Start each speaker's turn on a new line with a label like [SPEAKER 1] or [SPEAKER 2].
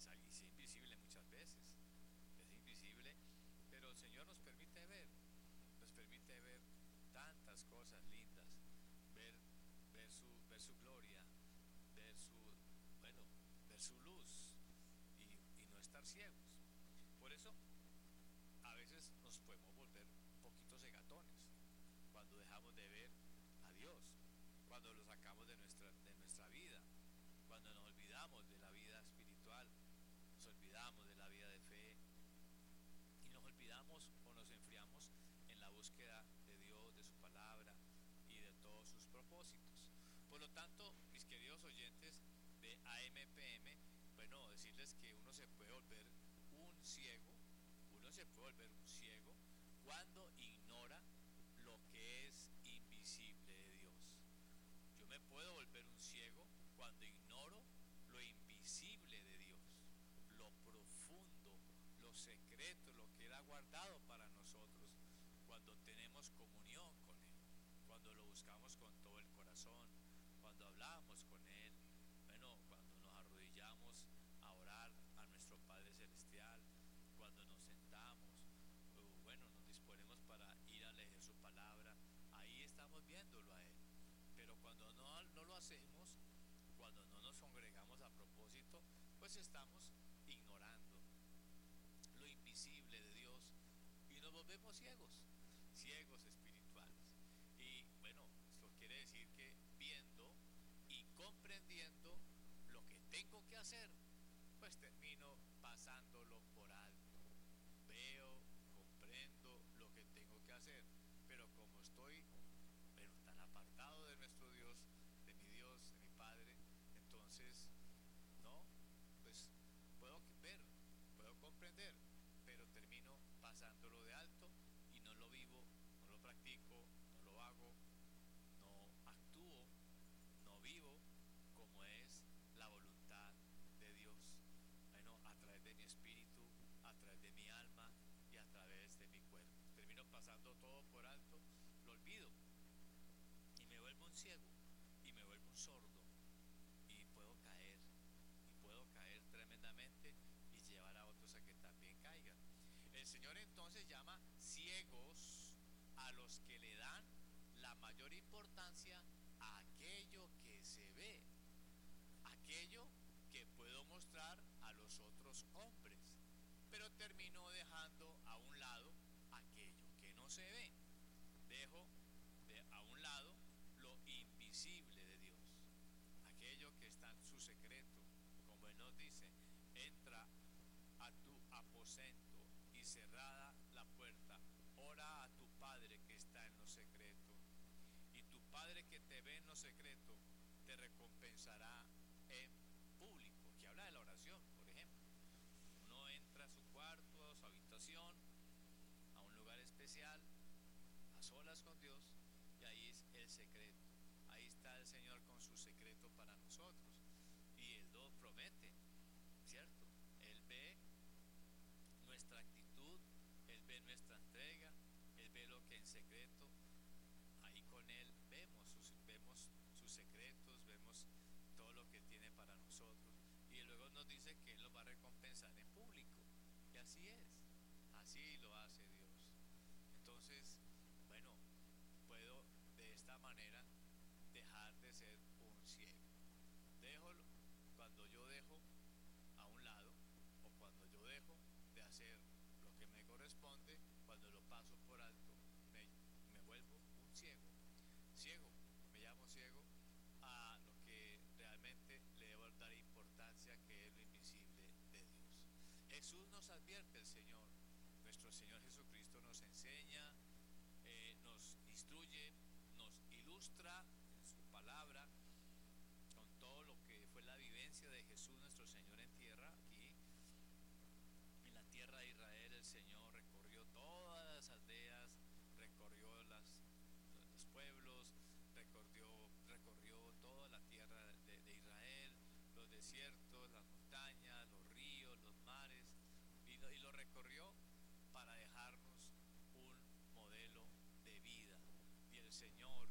[SPEAKER 1] es invisible muchas veces, es invisible, pero el Señor nos permite ver tantas cosas lindas, ver, ver su gloria, ver su, bueno, ver su luz y no estar ciegos. Por eso a veces nos podemos volver un poquito cegatones cuando dejamos de ver a Dios, cuando lo sacamos de nuestra vida, cuando nos olvidamos de la vida espiritual, nos olvidamos de la vida de fe y nos olvidamos o nos enfriamos en la búsqueda de Dios, de su palabra y de todos sus propósitos. Por lo tanto, mis queridos oyentes de AMPM, bueno, decirles que uno se puede volver un ciego, uno se puede volver un ciego cuando ignora lo que es invisible de Dios. Yo me puedo volver un ciego cuando ignoro lo invisible de Dios, lo profundo, lo secreto, lo que Él ha guardado para nosotros cuando tenemos comunión con Él, cuando lo buscamos con todo el corazón, cuando hablamos con Él, bueno, cuando nos arrodillamos a orar a nuestro Padre Celestial, cuando nos sentamos, bueno, nos disponemos para ir a leer su palabra, ahí estamos viéndolo a Él. Pero cuando no lo hacemos, cuando no nos congregamos a propósito, pues estamos ignorando lo invisible de Dios y nos volvemos ciegos, ciegos espirituales. Y bueno, esto quiere decir que viendo y comprendiendo lo que tengo que hacer, pues termino pasándolo por alto. Veo, comprendo lo que tengo que hacer, pero como estoy pero tan apartado de nuestro Dios, de mi Padre, entonces no, pues puedo ver, puedo comprender, pero termino pasándolo de alto y no lo vivo, no lo practico, no lo hago, no actúo, no vivo como es la voluntad de Dios. Bueno, a través de mi espíritu, a través de mi alma y a través de mi cuerpo. Termino pasando todo por alto, lo olvido y me vuelvo un ciego y me vuelvo un sordo y puedo caer tremendamente y llevar a otros a que también caigan. El Señor entonces llama ciegos a los que le dan la mayor importancia a aquello que se ve, aquello que puedo mostrar a los otros hombres, pero termino dejando a un lado aquello que no se ve. Dejo a un lado lo invisible de Dios, aquello que está en su secreto, como Él nos dice, entra a tu aposento y cerrada la puerta, ora a tu Padre que está en lo secreto, y tu Padre que te ve en lo secreto te recompensará en público, que habla de la oración, por ejemplo. Uno entra a su cuarto, a su habitación, a un lugar especial, a solas con Dios, y ahí es el secreto. Ahí está el Señor con su secreto para nosotros. Y Él lo promete, ¿cierto? Él ve nuestra actitud, Él ve nuestra entrega, Él ve lo que en secreto, ahí con Él vemos sus secretos, vemos todo lo que Él tiene para nosotros. Y luego nos dice que Él lo va a recompensar en público. Y así lo hace Dios. Entonces, bueno, puedo de esta manera dejar de ser un ciego. Déjolo cuando yo dejo a un lado o cuando yo dejo de hacer lo que me corresponde, cuando lo paso por alto, me vuelvo un ciego. Ciego, me llamo ciego a lo que realmente le debo dar importancia, que es lo invisible de Dios. Jesús nos advierte, el Señor, nuestro Señor Jesucristo nos enseña, nos instruye, nos ilustra en su palabra con todo lo que fue la vivencia de Jesús nuestro Señor en tierra. Aquí en la tierra de Israel el Señor recorrió todas las aldeas, recorrió los pueblos, recorrió toda la tierra de Israel, los desiertos, las montañas, los ríos, los mares, y lo recorrió para dejarnos un modelo de vida. Y el Señor